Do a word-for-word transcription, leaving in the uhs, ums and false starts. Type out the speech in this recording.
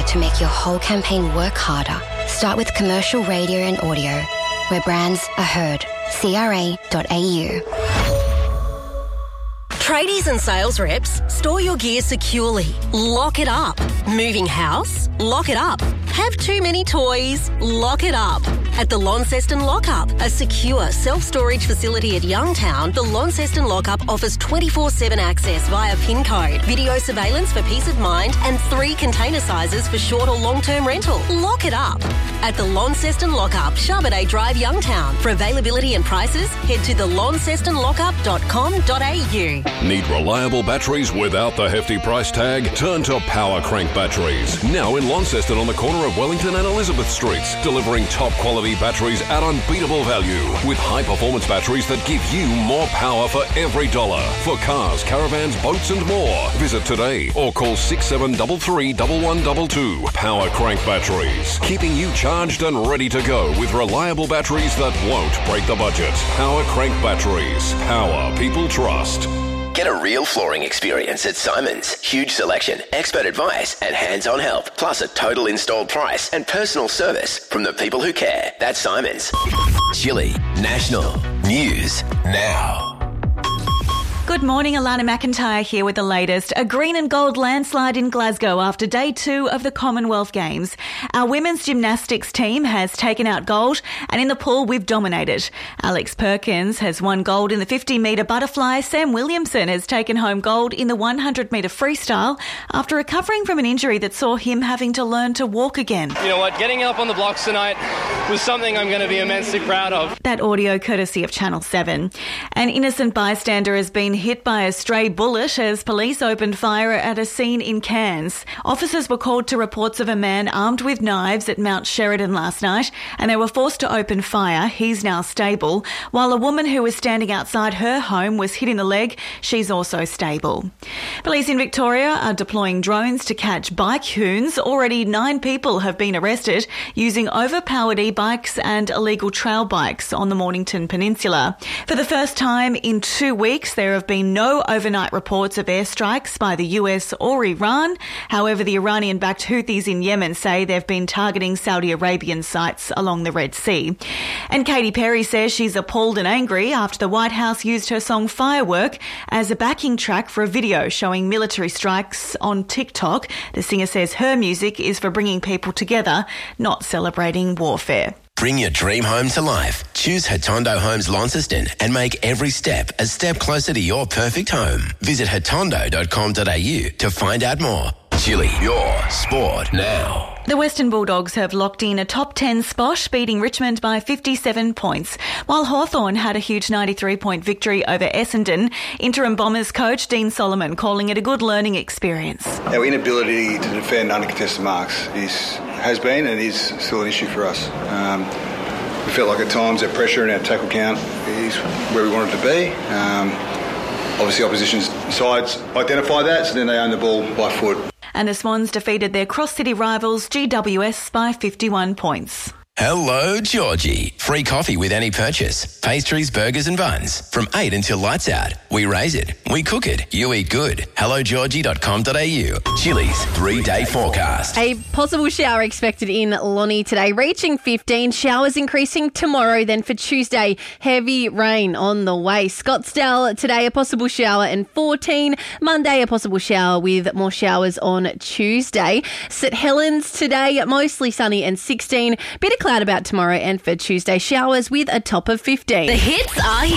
to make your whole campaign work harder. Start with commercial radio and audio, where brands are heard. C R A dot A U. Tradies and sales reps, store your gear securely. Lock it up. Moving house? Lock it up. Have too many toys? Lock it up. At the Launceston Lockup, a secure self-storage facility at Youngtown, the Launceston Lockup offers twenty-four seven access via PIN code, video surveillance for peace of mind, and three container sizes for short or long-term rental. Lock it up. At the Launceston Lockup, Charbonet Drive, Youngtown. For availability and prices, head to the launceston lockup dot com dot a u. Need reliable batteries without the hefty price tag? Turn to Power Crank Batteries. Now in Launceston on the corner of Wellington and Elizabeth Streets, delivering top quality batteries at unbeatable value with high performance batteries that give you more power for every dollar. For cars, caravans, boats and more. Visit today or call six seven three three, one one two two. Power Crank Batteries. Keeping you charged and ready to go with reliable batteries that won't break the budget. Power Crank Batteries. Power people trust. Get a real flooring experience at Simons. Huge selection, expert advice and hands-on help. Plus a total installed price and personal service from the people who care. That's Simons. Chili National News Now. Good morning, Alana McIntyre here with the latest. A green and gold landslide in Glasgow after day two of the Commonwealth Games. Our women's gymnastics team has taken out gold, and in the pool we've dominated. Alex Perkins has won gold in the fifty metre butterfly. Sam Williamson has taken home gold in the one hundred metre freestyle after recovering from an injury that saw him having to learn to walk again. You know what, getting up on the blocks tonight was something I'm going to be immensely proud of. That audio courtesy of Channel seven. An innocent bystander has been hit by a stray bullet as police opened fire at a scene in Cairns. Officers were called to reports of a man armed with knives at Mount Sheridan last night, and they were forced to open fire. He's now stable, while a woman who was standing outside her home was hit in the leg. She's also stable. Police in Victoria are deploying drones to catch bike hoons. Already nine people have been arrested using overpowered e-bikes and illegal trail bikes on the Mornington Peninsula. For the first time in two weeks, there have been no overnight reports of airstrikes by the U S or Iran. However, the Iranian-backed Houthis in Yemen say they've been targeting Saudi Arabian sites along the Red Sea. And Katy Perry says she's appalled and angry after the White House used her song Firework as a backing track for a video showing military strikes on TikTok. The singer says her music is for bringing people together, not celebrating warfare. Bring your dream home to life. Choose Hatondo Homes Launceston and make every step a step closer to your perfect home. Visit hatondo dot com dot a u to find out more. Chili, your sport now. The Western Bulldogs have locked in a top ten spot, beating Richmond by fifty-seven points, while Hawthorn had a huge ninety-three point victory over Essendon. Interim Bombers coach Dean Solomon calling it a good learning experience. Our inability to defend uncontested marks is has been and is still an issue for us. Um, we felt like at times our pressure and our tackle count is where we wanted to be. Um, obviously opposition sides identify that, so then they own the ball by foot. And the Swans defeated their cross-city rivals G W S by fifty-one points. Hello, Georgie. Free coffee with any purchase. Pastries, burgers and buns. From eight until lights out. We raise it. We cook it. You eat good. hello georgie dot com dot a u. Chili's three-day forecast. A possible shower expected in Lonnie today, reaching fifteen. Showers increasing tomorrow. Then for Tuesday, heavy rain on the way. Scottsdale today, a possible shower and fourteen. Monday, a possible shower with more showers on Tuesday. St Helens today, mostly sunny and sixteen. Bit of cloud about tomorrow, and for Tuesday, showers with a top of fifteen. The hits are here.